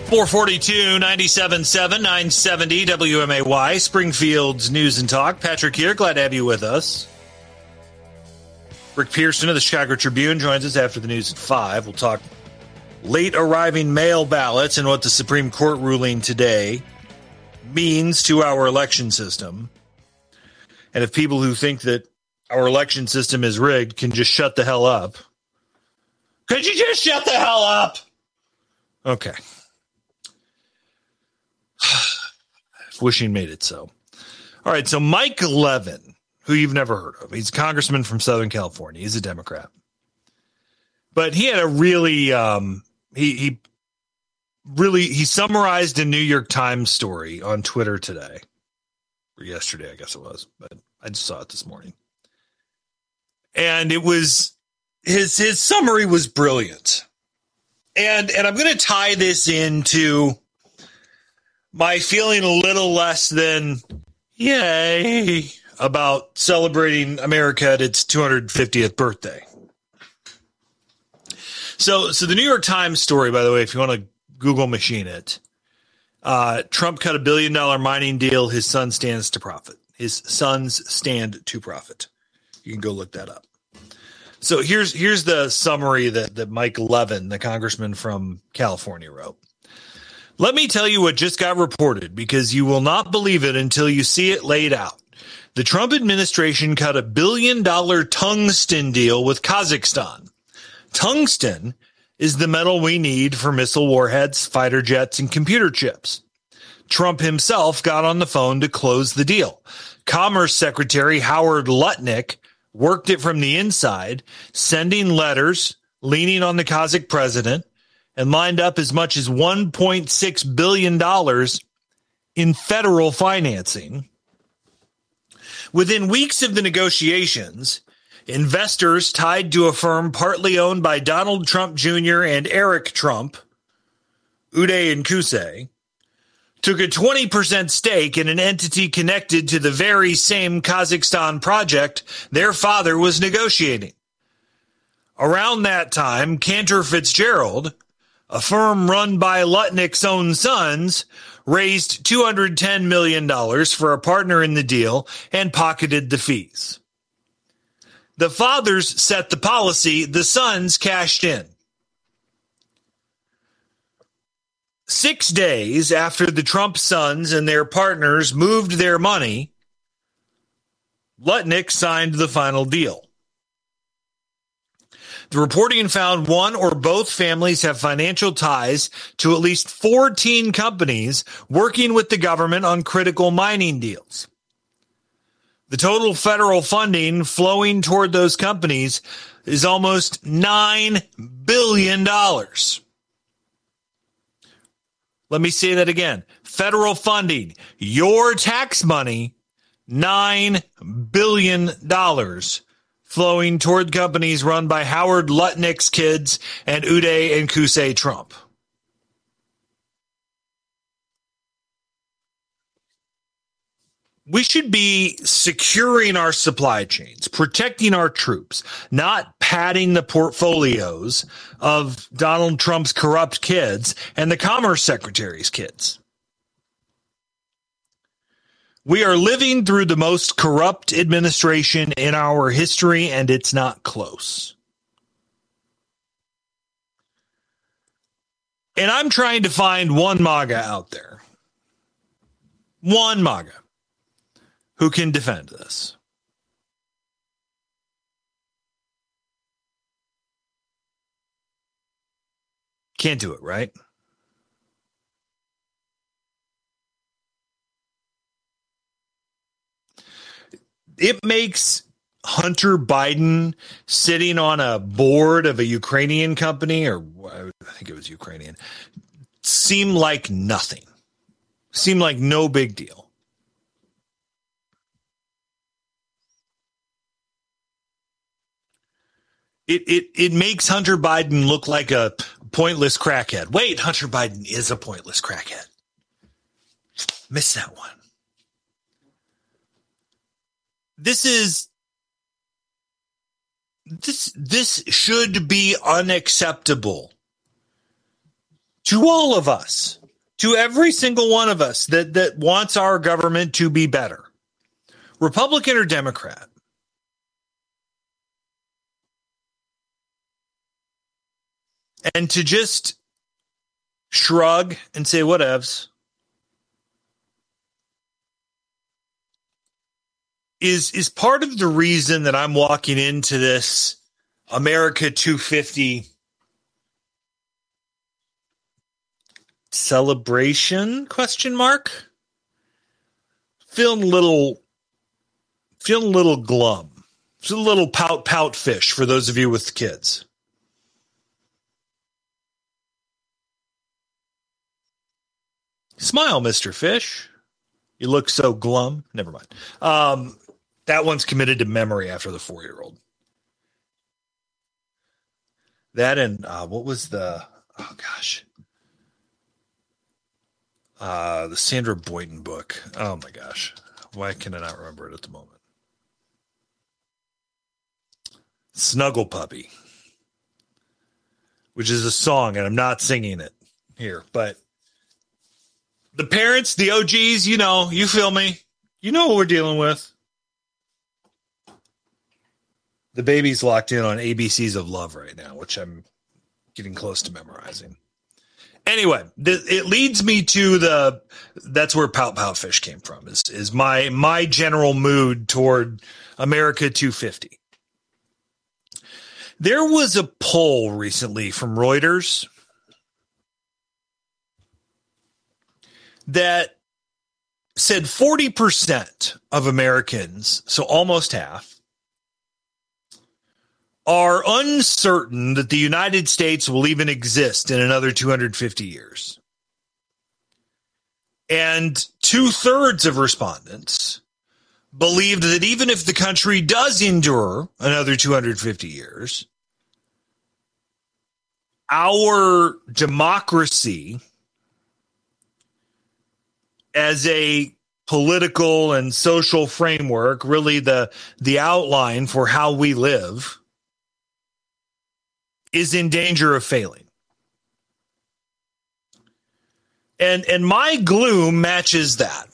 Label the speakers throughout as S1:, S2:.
S1: 442, 97.7, 970 WMAY, Springfield's News and Talk. Patrick here. Glad to have you with us. Rick Pearson of the Chicago Tribune joins us after the news at 5. We'll talk late arriving mail ballots and what the Supreme Court ruling today means to our election system. And if people who think that our election system is rigged can just shut the hell up. Could you just shut the hell up? Okay. Wishing made it so. All right, so Mike Levin, who you've never heard of. He's a congressman from Southern California. He's a Democrat. But he had a really, he summarized a New York Times story on Twitter today. Or yesterday, I guess it was. But I just saw it this morning. And it was, his summary was brilliant. And I'm going to tie this into my feeling a little less than yay about celebrating America at its 250th birthday. So the New York Times story, by the way, if you want to Google machine it, Trump cut $1 billion mining deal. His son stands to profit. His sons stand to profit. You can go look that up. So here's the summary that Mike Levin, the congressman from California, wrote. Let me tell you what just got reported, because you will not believe it until you see it laid out. The Trump administration cut $1 billion tungsten deal with Kazakhstan. Tungsten is the metal we need for missile warheads, fighter jets, and computer chips. Trump himself got on the phone to close the deal. Commerce Secretary Howard Lutnick worked it from the inside, sending letters, leaning on the Kazakh president, and lined up as much as $1.6 billion in federal financing. Within weeks of the negotiations, investors tied to a firm partly owned by Donald Trump Jr. and Eric Trump, Uday and Qusay, took a 20% stake in an entity connected to the very same Kazakhstan project their father was negotiating. Around that time, Cantor Fitzgerald, a firm run by Lutnick's own sons, raised $210 million for a partner in the deal and pocketed the fees. The fathers set the policy, the sons cashed in. 6 days after the Trump sons and their partners moved their money, Lutnick signed the final deal. The reporting found one or both families have financial ties to at least 14 companies working with the government on critical mining deals. The total federal funding flowing toward those companies is almost $9 billion. Let me say that again. Federal funding, your tax money, $9 billion flowing toward companies run by Howard Lutnick's kids and Uday and Qusay Trump. We should be securing our supply chains, protecting our troops, not padding the portfolios of Donald Trump's corrupt kids and the Commerce Secretary's kids. We are living through the most corrupt administration in our history, and it's not close. And I'm trying to find one MAGA out there. One MAGA who can defend this. Can't do it, right? It makes Hunter Biden sitting on a board of a Ukrainian company, or I think it was Ukrainian, seem like nothing. Seem like no big deal. It makes Hunter Biden look like a pointless crackhead. Wait, Hunter Biden is a pointless crackhead. Missed that one. This should be unacceptable to all of us. to every single one of us that wants our government to be better, Republican or Democrat. And to just shrug and say whatevs is part of the reason that I'm walking into this America 250 celebration ? Feeling a little glum. It's a little pout fish for those of you with kids. Smile, Mr. Fish. You look so glum. Never mind. That one's committed to memory after the 4-year-old. That and what was the the Sandra Boynton book. Oh my gosh. Why can I not remember it at the moment? Snuggle Puppy, which is a song, and I'm not singing it here, but the parents, the OGs, you feel me. You know what we're dealing with. The baby's locked in on ABCs of Love right now, which I'm getting close to memorizing. Anyway, it leads me to that's where Pout Fish came from, is my general mood toward America 250. There was a poll recently from Reuters that said 40% of Americans, so almost half, are uncertain that the United States will even exist in another 250 years. And 2/3 of respondents believed that even if the country does endure another 250 years, our democracy as a political and social framework, really the outline for how we live, is in danger of failing. And my gloom matches that.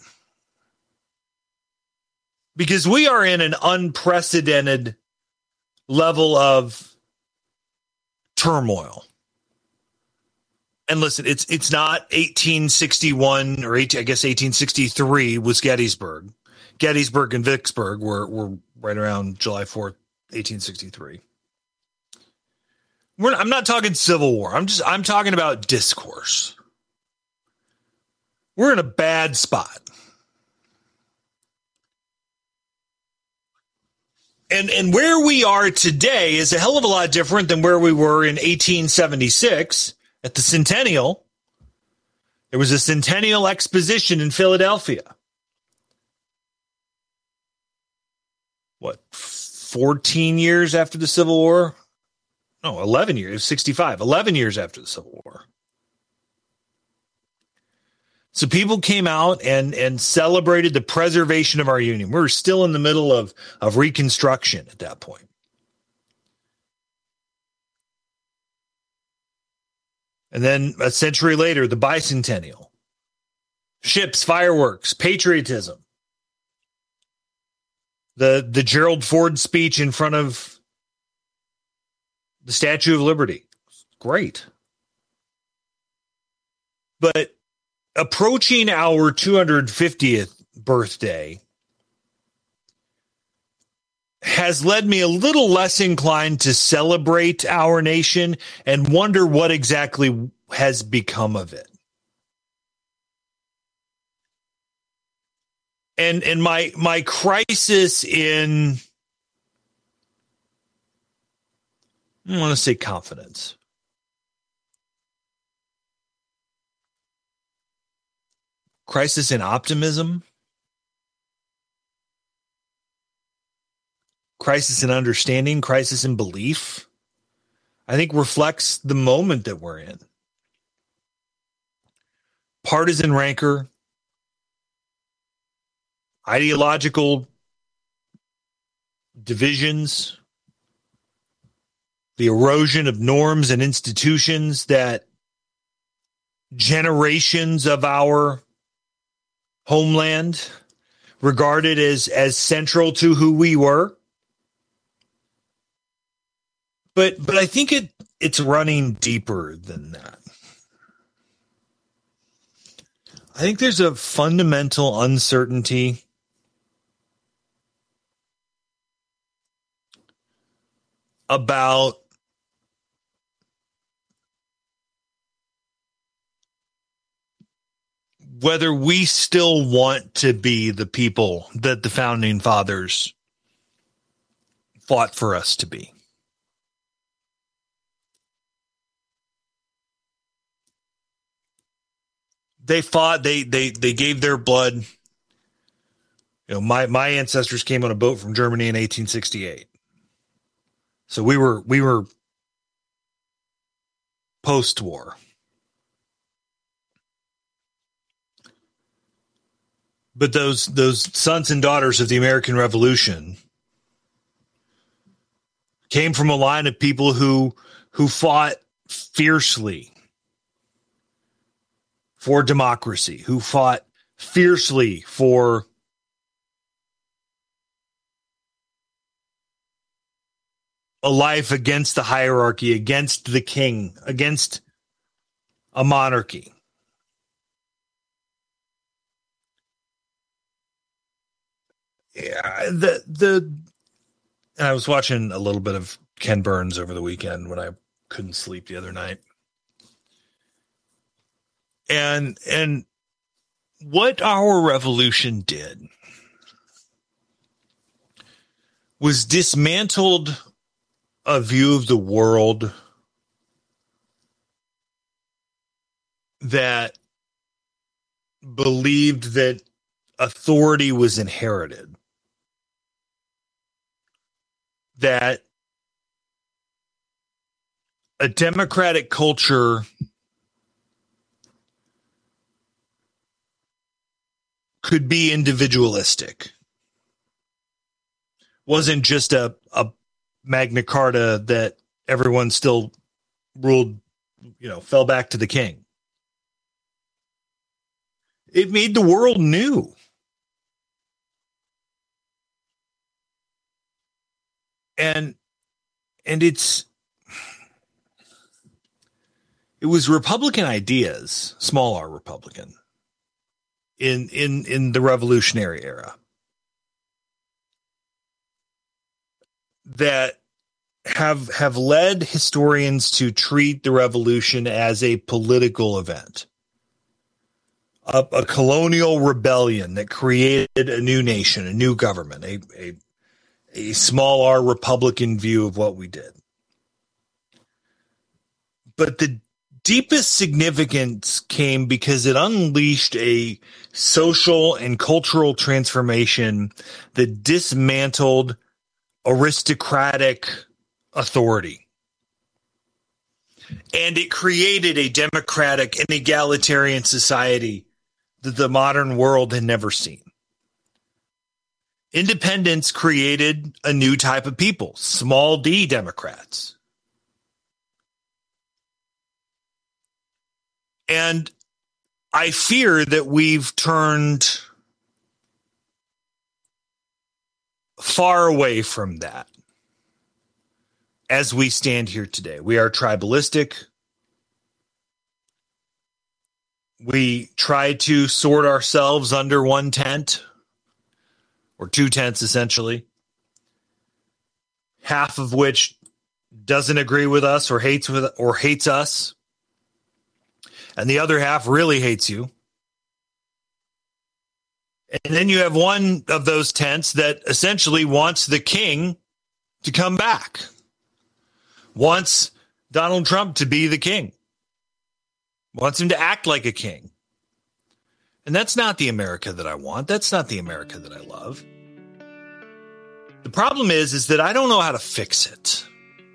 S1: Because we are in an unprecedented level of turmoil. And listen, it's not 1861 or 1863 was Gettysburg. Gettysburg and Vicksburg were right around July 4th, 1863. I'm not talking Civil War. I'm talking about discourse. We're in a bad spot. And where we are today is a hell of a lot different than where we were in 1876 at the Centennial. There was a Centennial Exposition in Philadelphia. 14 years after the Civil War? No, 11 years, 65, 11 years after the Civil War. So people came out and celebrated the preservation of our union. We were still in the middle of Reconstruction at that point. And then a century later, the bicentennial. Ships, fireworks, patriotism. The Gerald Ford speech in front of the Statue of Liberty. Great. But approaching our 250th birthday has led me a little less inclined to celebrate our nation and wonder what exactly has become of it. And my crisis in, I want to say confidence. Crisis in optimism. Crisis in understanding. Crisis in belief. I think reflects the moment that we're in. Partisan rancor. Ideological divisions. The erosion of norms and institutions that generations of our homeland regarded as central to who we were. But I think it's running deeper than that. I think there's a fundamental uncertainty about whether we still want to be the people that the founding fathers fought for us to be. They fought, they gave their blood. You know, my ancestors came on a boat from Germany in 1868. So we were post-war. But those sons and daughters of the American Revolution came from a line of people who fought fiercely for democracy, who fought fiercely for a life against the hierarchy, against the king, against a monarchy. Yeah, I was watching a little bit of Ken Burns over the weekend when I couldn't sleep the other night. And what our revolution did was dismantled a view of the world that believed that authority was inherited, that a democratic culture could be individualistic, wasn't just a Magna Carta that everyone still ruled, fell back to the king. It made the world new. And it was Republican ideas, small r Republican, in the Revolutionary era that have led historians to treat the Revolution as a political event, a colonial rebellion that created a new nation, a new government, a small r Republican view of what we did. But the deepest significance came because it unleashed a social and cultural transformation that dismantled aristocratic authority. And it created a democratic and egalitarian society that the modern world had never seen. Independence created a new type of people, small d Democrats. And I fear that we've turned far away from that as we stand here today. We are tribalistic. We try to sort ourselves under one tent, or two tents essentially, half of which doesn't agree with us or hates us, and the other half really hates you. And then you have one of those tents that essentially wants the king to come back, wants Donald Trump to be the king, wants him to act like a king. And that's not the America that I want. That's not the America that I love. The problem is that I don't know how to fix it.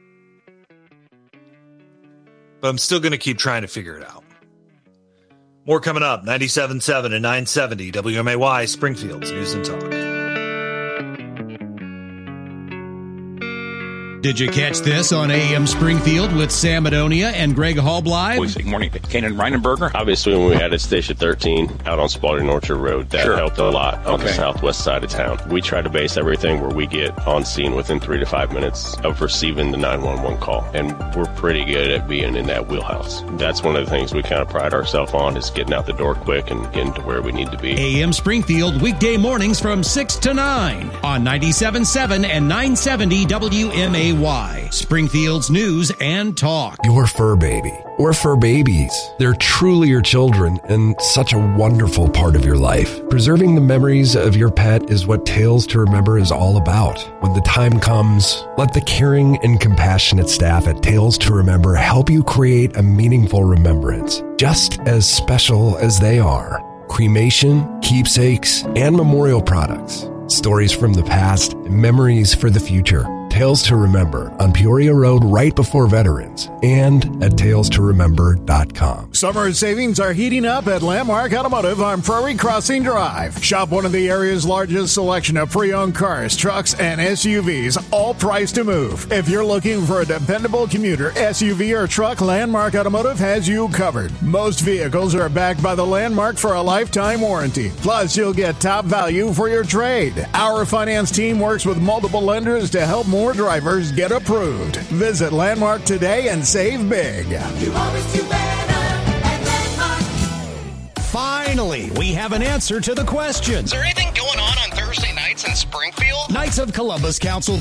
S1: But I'm still going to keep trying to figure it out. More coming up, 97.7 and 970 WMAY, Springfield's News and Talk.
S2: Did you catch this on AM Springfield with Sam Adonia and Greg Hallbly?
S3: Good morning, Kanan Reinenberger.
S4: Obviously, when we had at Station 13 out on Spalding Orchard Road, that helped a lot on the southwest side of town. We try to base everything where we get on scene within 3 to 5 minutes of receiving the 911 call, and we're pretty good at being in that wheelhouse. That's one of the things we kind of pride ourselves on, is getting out the door quick and getting to where we need to be.
S2: AM Springfield, weekday mornings from 6 to 9 on 97.7 and 970 WMAY. Springfield's News and Talk.
S5: Your fur baby, or fur babies. They're truly your children and such a wonderful part of your life. Preserving the memories of your pet is what Tales to Remember is all about. When the time comes, let the caring and compassionate staff at Tales to Remember help you create a meaningful remembrance, just as special as they are. Cremation, keepsakes, and memorial products. Stories from the past, memories for the future. Tales to Remember on Peoria Road right before Veterans and at talestoremember.com.
S6: Summer savings are heating up at Landmark Automotive on Prairie Crossing Drive. Shop one of the area's largest selection of pre-owned cars, trucks, and SUVs, all priced to move. If you're looking for a dependable commuter, SUV, or truck, Landmark Automotive has you covered. Most vehicles are backed by the Landmark for a lifetime warranty. Plus, you'll get top value for your trade. Our finance team works with multiple lenders to help more drivers get approved. Visit Landmark today and save big.
S7: You always do better at Landmark.
S2: Finally, we have an answer to the question.
S8: Is there anything going on Thursday nights in Springfield?
S2: Knights of Columbus Council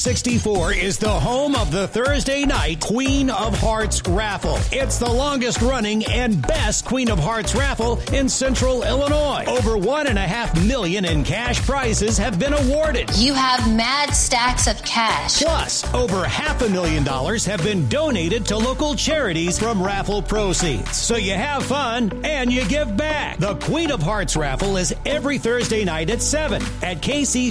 S2: 364 is the home of the Thursday night Queen of Hearts raffle. It's the longest running and best Queen of Hearts raffle in Central Illinois. Over $1.5 million in cash prizes have been awarded.
S9: You have mad stacks of cash.
S2: Plus, over $500,000 have been donated to local charities from raffle proceeds. So you have fun and you give back. The Queen of Hearts raffle is every Thursday night at 7 at KC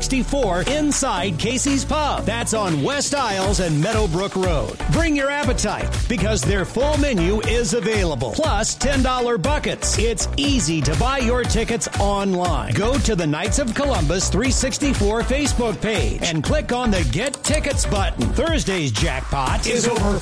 S2: 364 inside Casey's Pub. That's on West Isles and Meadowbrook Road. Bring your appetite because their full menu is available. Plus $10 buckets. It's easy to buy your tickets online. Go to the Knights of Columbus 364 Facebook page and click on the Get Tickets button. Thursday's jackpot is over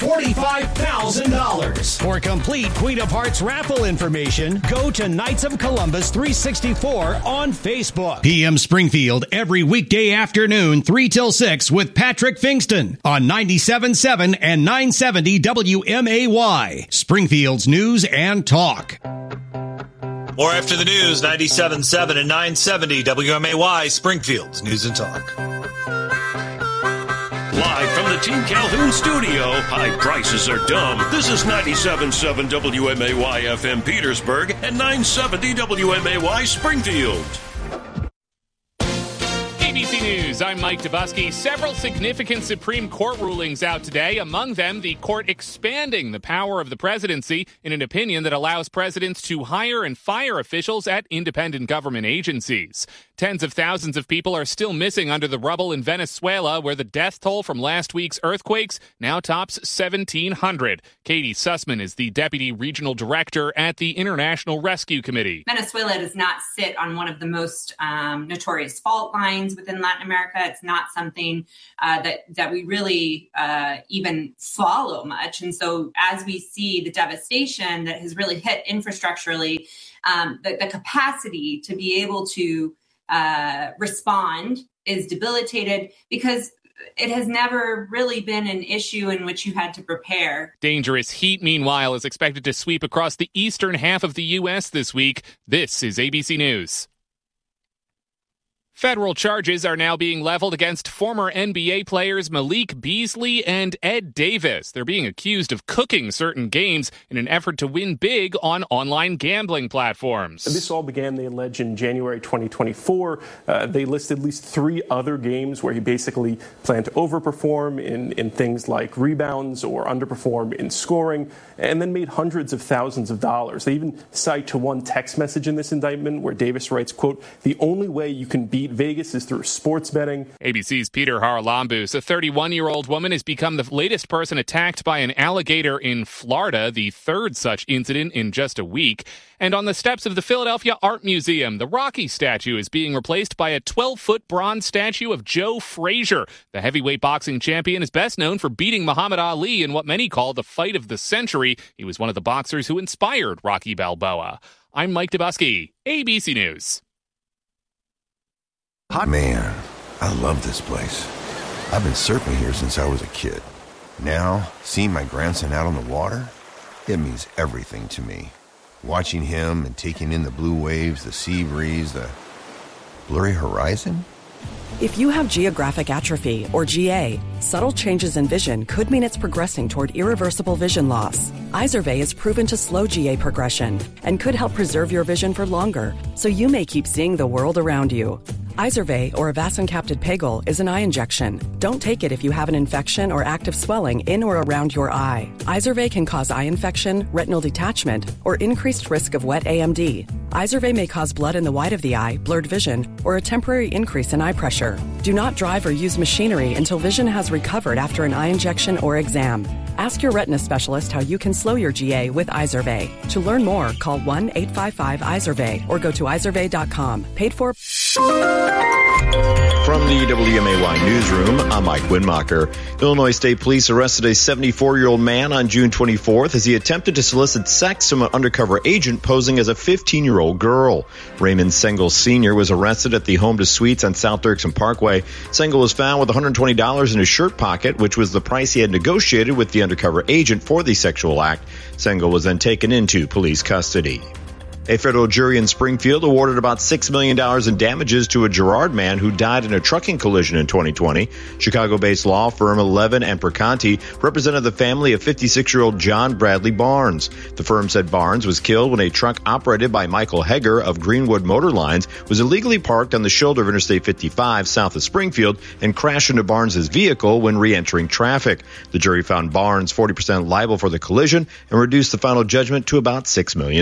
S2: $45,000. For complete Queen of Hearts raffle information, go to Knights of Columbus 364 on Facebook. PM Springfield every weekday afternoon 3 till 6 with Patrick Fingston on 97.7 and 970 WMAY. Springfield's News and Talk.
S1: More after the news, 97.7 and 970 WMAY, Springfield's News and Talk.
S10: Live from the Team Calhoun studio, high prices are dumb. This is 97.7 WMAY FM Petersburg and 970 WMAY Springfield.
S11: ABC News, I'm Mike Dubusky. Several significant Supreme Court rulings out today. Among them, the court expanding the power of the presidency in an opinion that allows presidents to hire and fire officials at independent government agencies. Tens of thousands of people are still missing under the rubble in Venezuela, where the death toll from last week's earthquakes now tops 1,700. Katie Sussman is the Deputy Regional Director at the International Rescue Committee.
S12: Venezuela does not sit on one of the most notorious fault lines within Latin America. It's not something that we really even follow much. And so as we see the devastation that has really hit infrastructurally, the capacity to be able to respond is debilitated because it has never really been an issue in which you had to prepare.
S11: Dangerous heat, meanwhile, is expected to sweep across the eastern half of the U.S. this week. This is ABC News. Federal charges are now being leveled against former NBA players Malik Beasley and Ed Davis. They're being accused of cooking certain games in an effort to win big on online gambling platforms.
S13: This all began, they allege, in January 2024. They list at least 3 other games where he basically planned to overperform in things like rebounds or underperform in scoring, and then made hundreds of thousands of dollars. They even cite to one text message in this indictment where Davis writes, quote, "The only way you can beat beat Vegas is through sports betting.
S11: ABC's Peter Haralambous. A 31-year-old woman has become the latest person attacked by an alligator in Florida, the third such incident in just a week. And on the steps of the Philadelphia Art Museum, the Rocky statue is being replaced by a 12-foot bronze statue of Joe Frazier. The heavyweight boxing champion is best known for beating Muhammad Ali in what many call the fight of the century. He was one of the boxers who inspired Rocky Balboa. I'm Mike Dubusky, ABC News.
S14: Man, I love this place. I've been surfing here since I was a kid. Now, seeing my grandson out on the water, it means everything to me. Watching him and taking in the blue waves, the sea breeze, the blurry horizon.
S15: If you have geographic atrophy, or GA, subtle changes in vision could mean it's progressing toward irreversible vision loss. Izervay is proven to slow GA progression and could help preserve your vision for longer, so you may keep seeing the world around you. Izervay, or avacincaptad pegol, is an eye injection. Don't take it if you have an infection or active swelling in or around your eye. Izervay can cause eye infection, retinal detachment, or increased risk of wet AMD. Izervay may cause blood in the white of the eye, blurred vision, or a temporary increase in eye pressure. Do not drive or use machinery until vision has recovered after an eye injection or exam. Ask your retina specialist how you can slow your GA with Izervay. To learn more, call 1-855-IZERVAY or go to izervay.com. Paid for.
S16: From the WMAY newsroom, I'm Mike Winmacher. Illinois State Police arrested a 74-year-old man on June 24th as he attempted to solicit sex from an undercover agent posing as a 15-year-old girl. Raymond Sengel Sr. was arrested at the Home to Suites on South Dirksen Parkway. Sengel was found with $120 in his shirt pocket, which was the price he had negotiated with the undercover agent for the sexual act. Sengel was then taken into police custody. A federal jury in Springfield awarded about $6 million in damages to a Girard man who died in a trucking collision in 2020. Chicago-based law firm 11 and Perconti represented the family of 56-year-old John Bradley Barnes. The firm said Barnes was killed when a truck operated by Michael Heger of Greenwood Motor Lines was illegally parked on the shoulder of Interstate 55 south of Springfield and crashed into Barnes' vehicle when re-entering traffic. The jury found Barnes 40% liable for the collision and reduced the final judgment to about $6 million.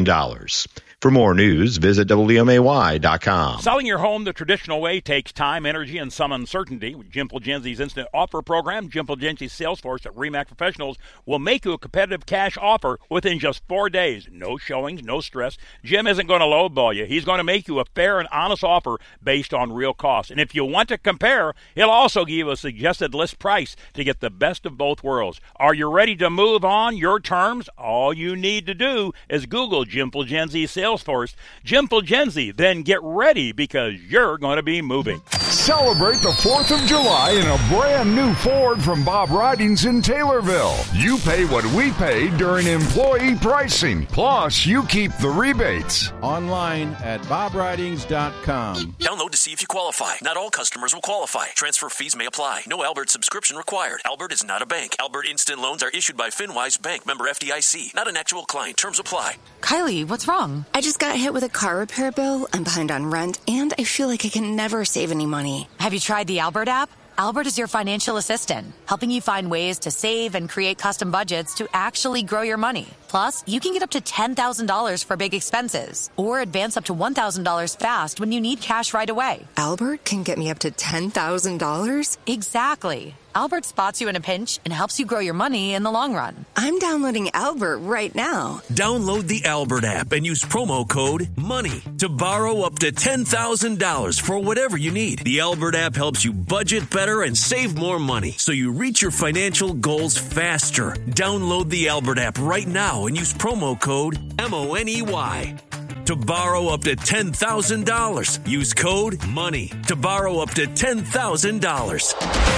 S16: For more news, visit WMAY.com.
S3: Selling your home the traditional way takes time, energy, and some uncertainty. With Jim Fulgenzi's instant offer program, Jim Fulgenzi's sales force at RE/MAX Professionals will make you a competitive cash offer within just 4 days. No showings, no stress. Jim isn't going to lowball you. He's going to make you a fair and honest offer based on real costs. And if you want to compare, he'll also give you a suggested list price to get the best of both worlds. Are you ready to move on your terms? All you need to do is Google Jim Fulgenzi's sales force, Jim Fulgenzi, then get ready because you're going to be moving.
S17: Celebrate the 4th of July in a brand new Ford from Bob Ridings in Taylorville. You pay what we pay during employee pricing. Plus, you keep the rebates.
S18: Online at bobridings.com.
S19: Download to see if you qualify. Not all customers will qualify. Transfer fees may apply. No Albert subscription required. Albert is not a bank. Albert Instant Loans are issued by FinWise Bank, member FDIC. Not an actual client. Terms apply.
S20: Kylie, what's wrong? I just got hit with a car repair bill. I'm behind on rent, and I feel like I can never save any money.
S21: Have you tried the Albert app? Albert is your financial assistant, helping you find ways to save and create custom budgets to actually grow your money. Plus, you can get up to $10,000 for big expenses or advance up to $1,000 fast when you need cash right away.
S20: Albert can get me up to $10,000?
S21: Exactly. Albert spots you in a pinch and helps you grow your money in the long run.
S20: I'm downloading Albert right now.
S19: Download the Albert app and use promo code MONEY to borrow up to $10,000 for whatever you need. The Albert app helps you budget better and save more money so you reach your financial goals faster. Download the Albert app right now and use promo code MONEY to borrow up to $10,000. Use code MONEY to borrow up to $10,000.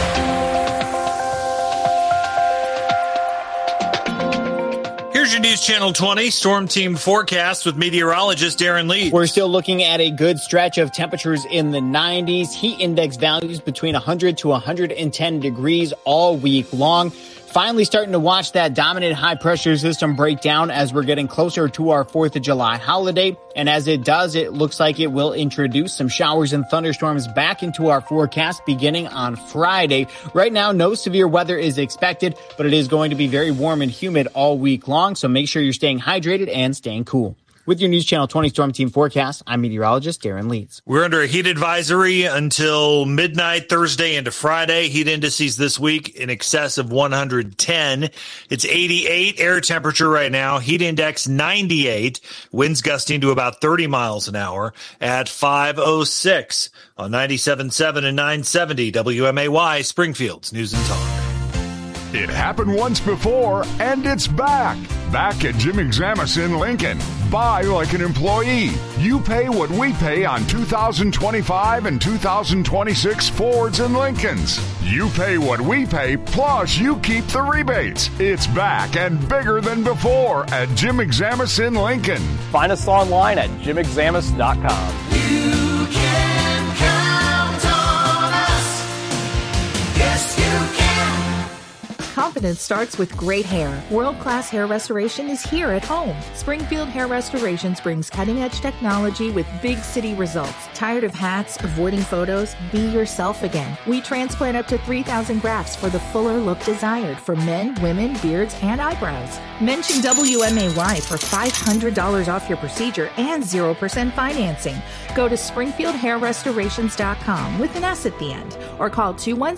S1: Here's your News Channel 20 Storm Team forecast with meteorologist Darren Lee.
S22: We're still looking at a good stretch of temperatures in the 90s. Heat index values between 100 to 110 degrees all week long. Finally starting to watch that dominant high-pressure system break down as we're getting closer to our 4th of July holiday. And as it does, it looks like it will introduce some showers and thunderstorms back into our forecast beginning on Friday. Right now, no severe weather is expected, but it is going to be very warm and humid all week long, so make sure you're staying hydrated and staying cool. With your News Channel 20 Storm Team forecast, I'm meteorologist Darren Leeds.
S1: We're under a heat advisory until midnight Thursday into Friday. Heat indices this week in excess of 110. It's 88 air temperature right now. Heat index 98. Winds gusting to about 30 miles an hour at 5:06 on 97.7 and 970 WMAY, Springfield's News and Talk.
S17: It happened once before, and it's back. Back at Jim Examus in Lincoln. Buy like an employee. You pay what we pay on 2025 and 2026 Fords and Lincolns. You pay what we pay, plus you keep the rebates. It's back and bigger than before at Jim Examus in Lincoln.
S4: Find us online at jimexamus.com.
S7: You can count on us. Yes, you can.
S5: Confidence starts with great hair. World-class hair restoration is here at home. Springfield Hair Restorations brings cutting-edge technology with big city results. Tired of hats, avoiding photos? Be yourself again. We transplant up to 3,000 grafts for the fuller look desired for men, women, beards, and eyebrows. Mention WMAY for $500 off your procedure and 0% financing. Go to SpringfieldHairRestorations.com with an S at the end, or call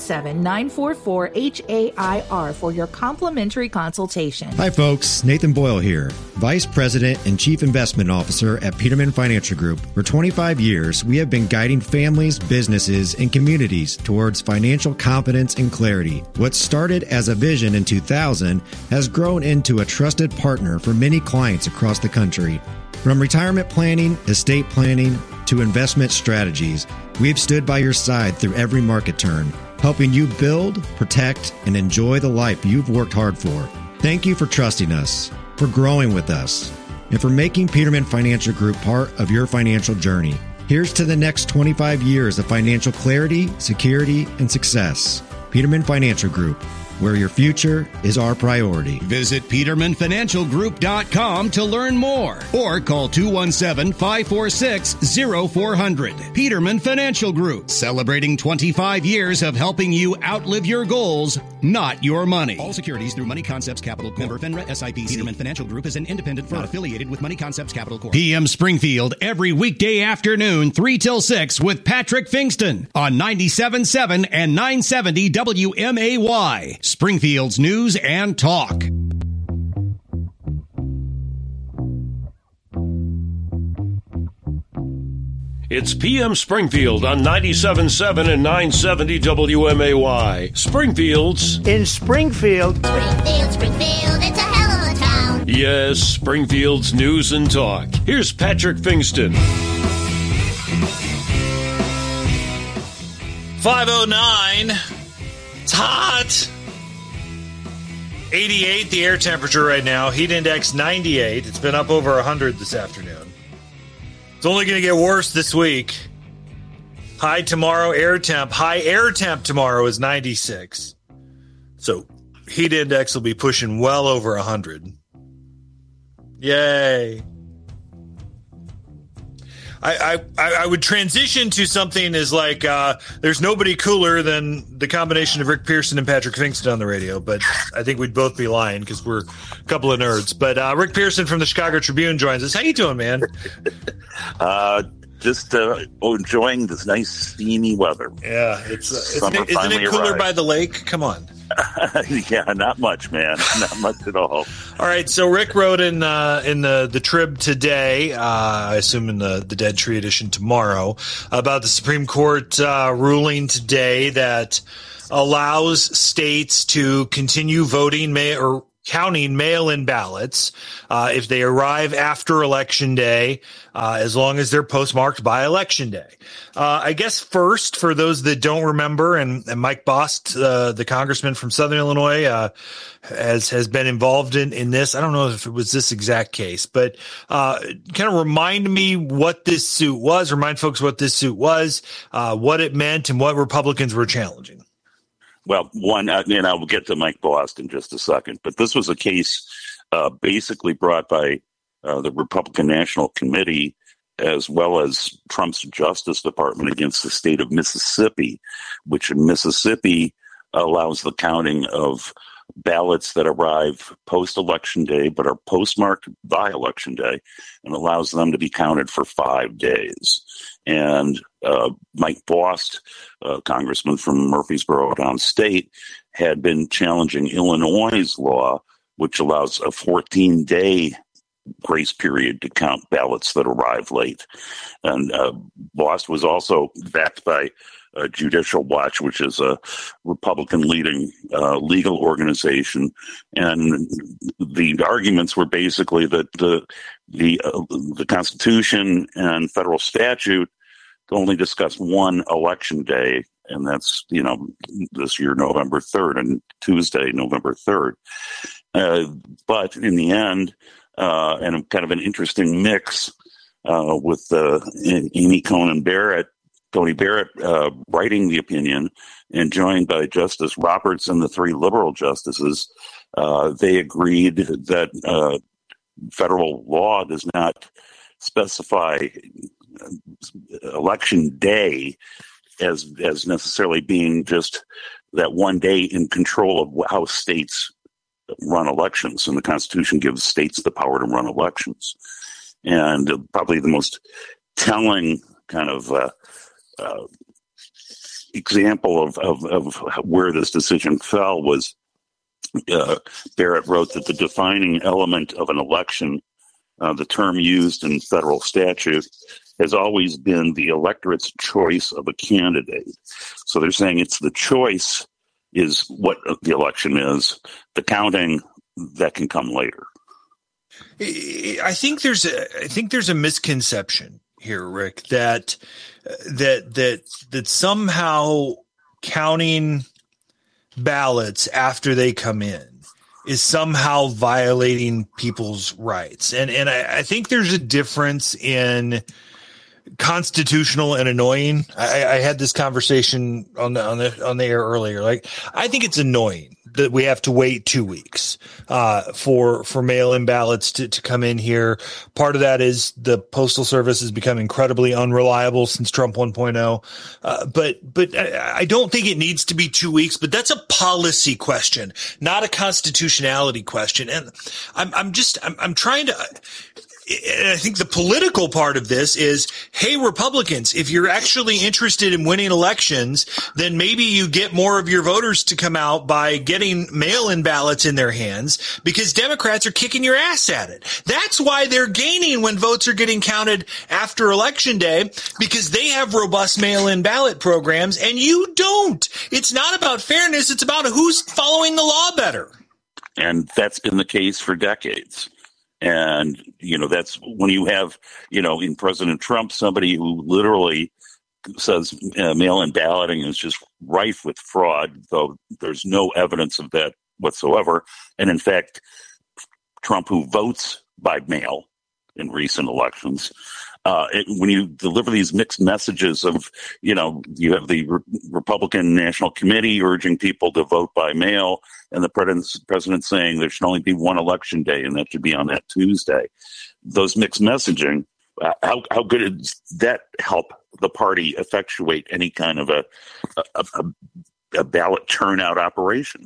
S5: 217-944-HAIR for your complimentary consultation.
S23: Hi folks, Nathan Boyle here, Vice President and Chief Investment Officer at Peterman Financial Group. For 25 years, we have been guiding families, businesses, and communities towards financial confidence and clarity. What started as a vision in 2000 has grown into a trusted partner for many clients across the country. From retirement planning, estate planning, to investment strategies, we have stood by your side through every market turn, helping you build, protect, and enjoy the life you've worked hard for. Thank you for trusting us, for growing with us, and for making Peterman Financial Group part of your financial journey. Here's to the next 25 years of financial clarity, security, and success. Peterman Financial Group, where your future is our priority.
S2: Visit PetermanFinancialGroup.com to learn more or call 217-546-0400. Peterman Financial Group, celebrating 25 years of helping you outlive your goals, not your money. All securities through Money Concepts Capital Corp. Member FINRA SIPC. Peterman Financial Group is an independent firm not affiliated with Money Concepts Capital Corp. PM Springfield every weekday afternoon 3 till 6 with Patrick Fingston on 97.7 and 970 WMAY. Springfield's News and Talk.
S10: It's PM Springfield on 97.7 and 970 WMAY. Springfield's
S24: in Springfield.
S7: Springfield, it's a hell of a town.
S10: Yes, Springfield's News and Talk. Here's Patrick Fingston.
S1: 5:09. It's hot. 88 the air temperature right now. Heat index 98. It's been up over 100 this afternoon. It's only going to get worse this week. High tomorrow, high air temp tomorrow is 96. So heat index will be pushing well over 100. Yay. I would transition to something as like there's nobody cooler than the combination of Rick Pearson and Patrick Fingston on the radio, but I think we'd both be lying because we're a couple of nerds. But Rick Pearson from the Chicago Tribune joins us. How you doing, man?
S25: Just enjoying this nice steamy weather.
S1: Yeah, isn't it cooler by the lake? Come on.
S25: Yeah, not much, man. Not much at all.
S1: All right, so Rick wrote in the Trib today, I assume in the Dead Tree edition tomorrow, about the Supreme Court ruling today that allows states to continue voting or counting mail-in ballots if they arrive after Election Day, as long as they're postmarked by Election Day. I guess first, for those that don't remember, and Mike Bost, the congressman from Southern Illinois, has been involved in this. I don't know if it was this exact case, but kind of remind me what this suit was, remind folks what this suit was, what it meant, and what Republicans were challenging.
S25: Well, and I will get to Mike Bost in just a second, but this was a case basically brought by the Republican National Committee as well as Trump's Justice Department against the state of Mississippi, which in Mississippi allows the counting of ballots that arrive post-election day but are postmarked by Election Day, and allows them to be counted for 5 days. And Mike Bost, congressman from Murfreesboro downstate, had been challenging Illinois' law, which allows a 14-day grace period to count ballots that arrive late. And Bost was also backed by Judicial Watch, which is a Republican-leading legal organization, and the arguments were basically that the Constitution and federal statute only discuss one election day, and that's this year November 3rd, and Tuesday November 3rd. But in the end, and kind of an interesting mix with Amy Coney Barrett writing the opinion, and joined by Justice Roberts and the 3 liberal justices, they agreed that federal law does not specify election day as necessarily being just that one day in control of how states run elections, and the Constitution gives states the power to run elections. And probably the most telling kind of example of where this decision fell was Barrett wrote that the defining element of an election, the term used in federal statute, has always been the electorate's choice of a candidate. So they're saying it's the choice is what the election is. The counting, that can come later.
S1: I think there's a misconception here, Rick, that somehow counting ballots after they come in is somehow violating people's rights. And I think there's a difference in constitutional and annoying. I had this conversation on the air earlier. Like, I think it's annoying that we have to wait 2 weeks for mail-in ballots to come in here. Part of that is the Postal Service has become incredibly unreliable since Trump 1.0. But I don't think it needs to be 2 weeks, but that's a policy question, not a constitutionality question. And I'm trying to, and I think the political part of this is, hey, Republicans, if you're actually interested in winning elections, then maybe you get more of your voters to come out by getting mail-in ballots in their hands, because Democrats are kicking your ass at it. That's why they're gaining when votes are getting counted after Election Day, because they have robust mail-in ballot programs and you don't. It's not about fairness. It's about who's following the law better.
S25: And that's been the case for decades. And, that's when you have, in President Trump, somebody who literally says mail-in balloting is just rife with fraud, though there's no evidence of that whatsoever. And in fact, Trump, who votes by mail in recent elections, when you deliver these mixed messages of, you have the Republican National Committee urging people to vote by mail, and the president saying there should only be one election day, and that should be on that Tuesday. Those mixed messaging, how good does that help the party effectuate any kind of a ballot turnout operation?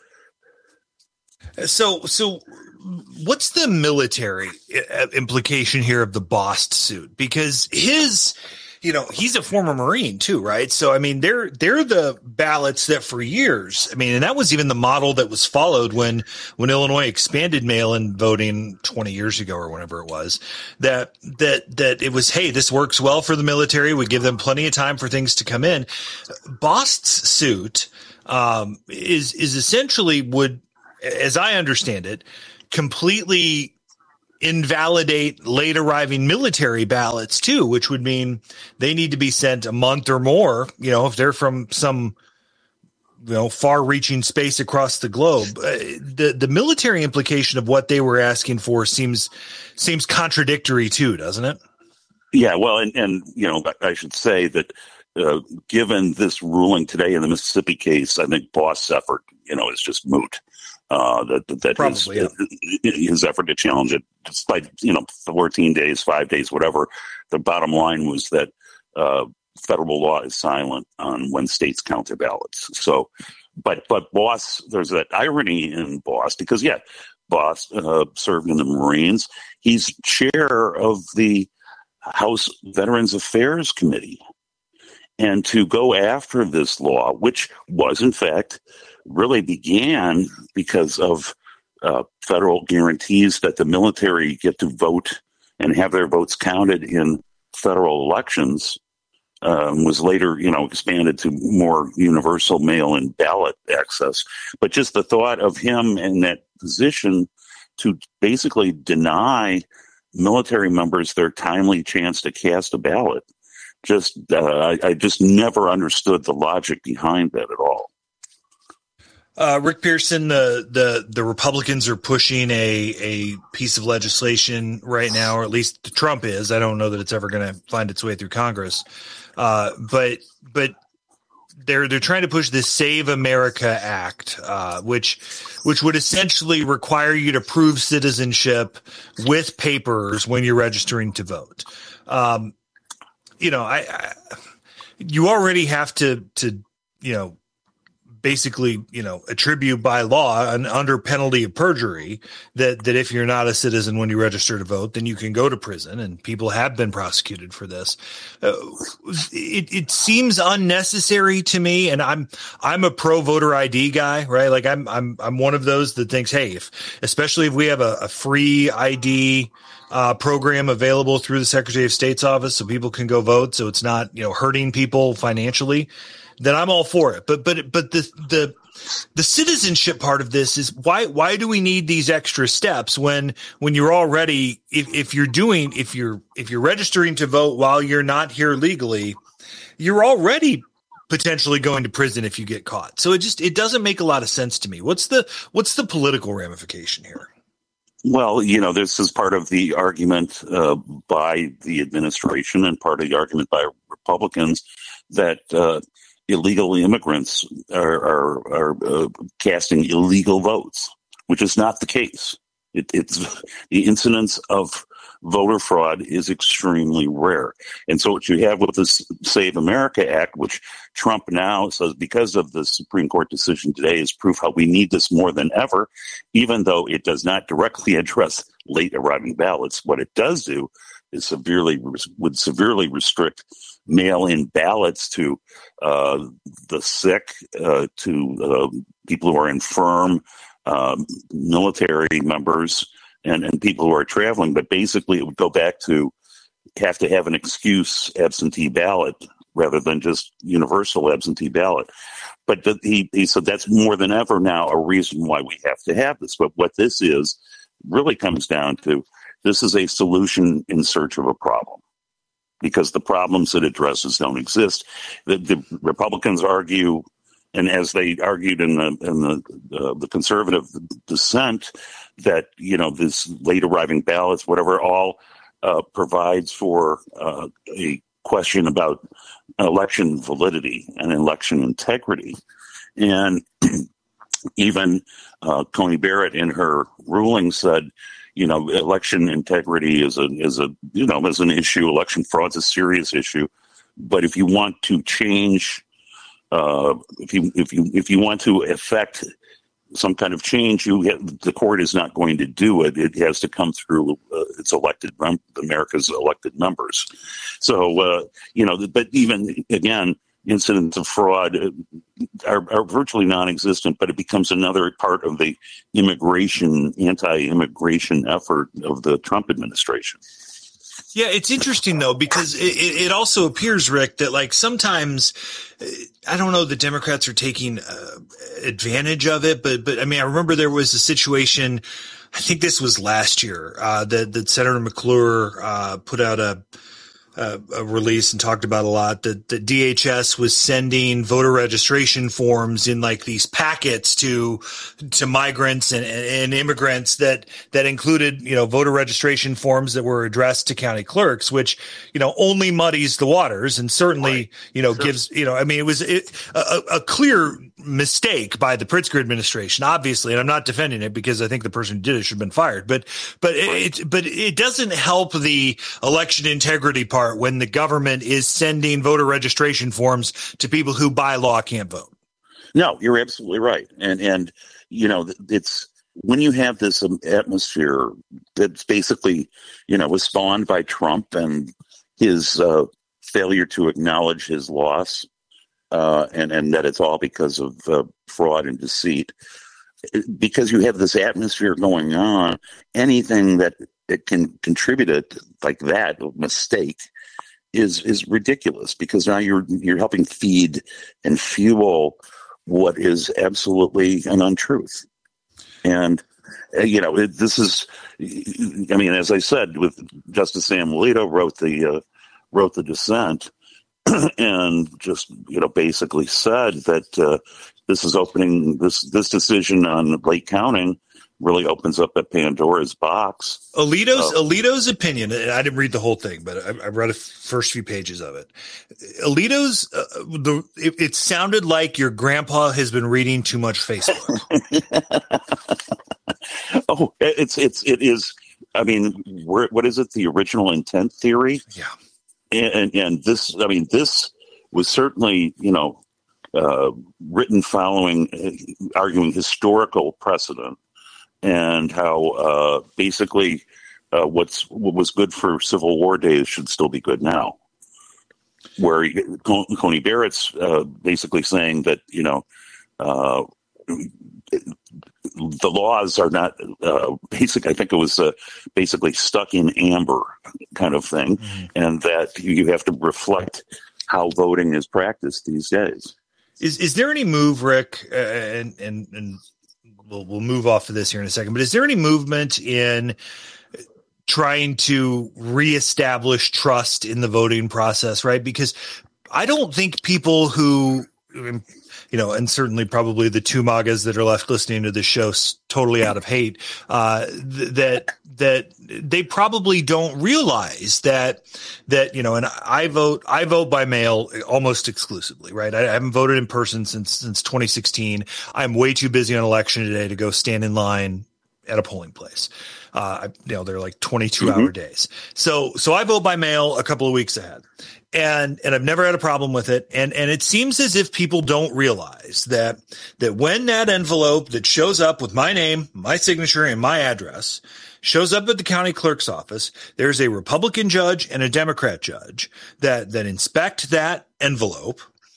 S1: So what's the military implication here of the Bost suit? Because he's a former Marine too, right? So, I mean, they're the ballots that for years, and that was even the model that was followed when Illinois expanded mail-in voting 20 years ago or whenever it was, that it was, hey, this works well for the military. We give them plenty of time for things to come in. Bost's suit, is essentially would, as I understand it, completely invalidate late arriving military ballots too, which would mean they need to be sent a month or more, if they're from some, far reaching space across the globe. The military implication of what they were asking for seems contradictory too, doesn't it?
S25: Yeah. Well, and I should say that, given this ruling today in the Mississippi case, I think Bost's effort, is just moot. His effort to challenge it, despite 14 days, 5 days, whatever. The bottom line was that federal law is silent on when states count their ballots. So But Boss, there's that irony in Boss because, Boss served in the Marines. He's chair of the House Veterans Affairs Committee. And to go after this law, which was, in fact, really began because of federal guarantees that the military get to vote and have their votes counted in federal elections, was later, expanded to more universal mail-in ballot access. But just the thought of him in that position to basically deny military members their timely chance to cast a ballot, I just never understood the logic behind that at all.
S1: Rick Pearson, the Republicans are pushing a piece of legislation right now, or at least Trump is. I don't know that it's ever going to find its way through Congress. But they're trying to push this Save America Act, which would essentially require you to prove citizenship with papers when you're registering to vote. You already have to basically, attribute by law and under penalty of perjury that if you're not a citizen when you register to vote, then you can go to prison, and people have been prosecuted for this. It seems unnecessary to me, and I'm a pro voter ID guy, right? Like I'm one of those that thinks, hey, especially if we have a free ID program available through the Secretary of State's office so people can go vote, so it's not, hurting people financially, then I'm all for it. But the citizenship part of this is why do we need these extra steps when you're already, if you're registering to vote while you're not here legally, you're already potentially going to prison if you get caught. So it doesn't make a lot of sense to me. What's the political ramification here?
S25: Well, this is part of the argument by the administration and part of the argument by Republicans that illegal immigrants are casting illegal votes, which is not the case. It's the incidence of voter fraud is extremely rare. And so what you have with this Save America Act, which Trump now says because of the Supreme Court decision today is proof how we need this more than ever, even though it does not directly address late arriving ballots. What it does do is would severely restrict mail-in ballots to the sick, to people who are infirm, military members, and people who are traveling. But basically, it would go back to have to have an excuse absentee ballot rather than just universal absentee ballot. But he said that's more than ever now a reason why we have to have this. But what this is really comes down to, this is a solution in search of a problem, because the problems it addresses don't exist. The Republicans argue, and as they argued in the conservative dissent, that this late arriving ballots, whatever, all provides for a question about election validity and election integrity, and even Coney Barrett in her ruling said, election integrity is an issue. Election fraud is a serious issue, but if you want to change, if you want to effect some kind of change, the court is not going to do it. It has to come through America's elected members. So but even again, incidents of fraud are virtually non-existent, but it becomes another part of the anti-immigration effort of the Trump administration.
S1: Yeah, it's interesting, though, because it also appears, Rick, that sometimes, I don't know, the Democrats are taking advantage of it, but I mean, I remember there was a situation, I think this was last year, that Senator McClure put out a release and talked about a lot, that DHS was sending voter registration forms in these packets to migrants and immigrants that included, voter registration forms that were addressed to county clerks, which, only muddies the waters and certainly, gives, it was a clear mistake by the Pritzker administration, obviously, and I'm not defending it because I think the person who did it should have been fired, but it doesn't help the election integrity part when the government is sending voter registration forms to people who by law can't vote.
S25: No, you're absolutely right. And it's when you have this atmosphere that's basically, was spawned by Trump and his failure to acknowledge his loss, and that it's all because of fraud and deceit. Because you have this atmosphere going on, anything that it can contribute it like that mistake is ridiculous, because now you're helping feed and fuel what is absolutely an untruth. And this is, as I said, with Justice Sam Alito wrote the dissent, and just basically said that this is opening this decision on late counting really opens up a Pandora's box.
S1: Alito's opinion, and I didn't read the whole thing, but I read the first few pages of it. Alito's, it sounded like your grandpa has been reading too much Facebook.
S25: Oh, it is. I mean, what is it? The original intent theory?
S1: Yeah.
S25: And this, this was certainly, written following, arguing historical precedent, and how basically what was good for Civil War days should still be good now. Where Coney Barrett's basically saying that, the laws are not basic. I think it was basically stuck in amber kind of thing, and that you have to reflect how voting is practiced these days.
S1: Is there any move, Rick, and we'll move off of this here in a second, but is there any movement in trying to reestablish trust in the voting process, right? Because I don't think people who, and certainly probably the two MAGAs that are left listening to this show totally out of hate, that they probably don't realize that, and I vote by mail almost exclusively, right? I haven't voted in person since 2016. I'm way too busy on election day to go stand in line at a polling place. They're like 22-hour days. So I vote by mail a couple of weeks ahead. And I've never had a problem with it. And it seems as if people don't realize that when that envelope that shows up with my name, my signature, and my address shows up at the county clerk's office, there's a Republican judge and a Democrat judge that inspect that envelope,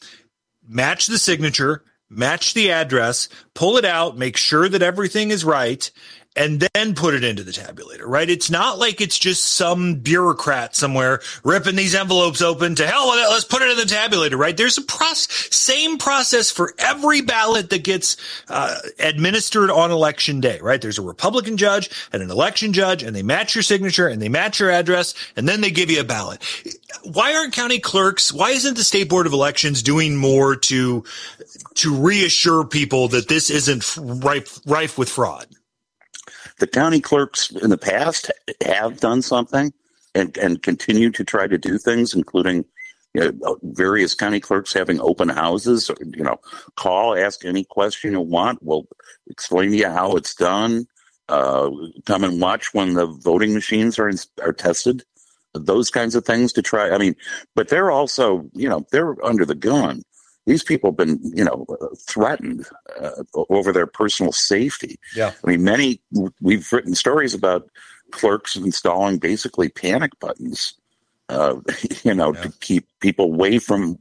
S1: match the signature, match the address, pull it out, make sure that everything is right, and then put it into the tabulator, right? It's not like it's just some bureaucrat somewhere ripping these envelopes open. To hell with it, let's put it in the tabulator, right? There's a same process for every ballot that gets administered on election day, right? There's a Republican judge and an election judge, and they match your signature and they match your address, and then they give you a ballot. Why aren't county clerks, why isn't the State Board of Elections doing more to reassure people that this isn't rife with fraud?
S25: The county clerks in the past have done something and continue to try to do things, including various county clerks having open houses. Call, ask any question you want. We'll explain to you how it's done. Come and watch when the voting machines are tested. Those kinds of things to try. But they're also, they're under the gun. These people have been, threatened over their personal safety.
S1: Yeah.
S25: We've written stories about clerks installing basically panic buttons, to keep people away from,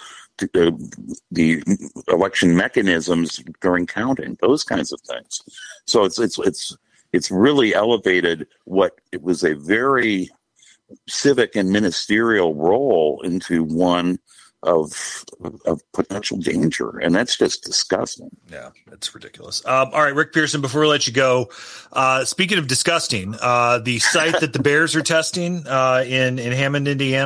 S25: the election mechanisms during counting, those kinds of things. So it's really elevated what it was a very civic and ministerial role into one of potential danger, and that's just disgusting.
S1: Yeah, that's ridiculous. All right, Rick Pearson, before we let you go, speaking of disgusting, the site that the Bears are testing in Hammond, Indiana,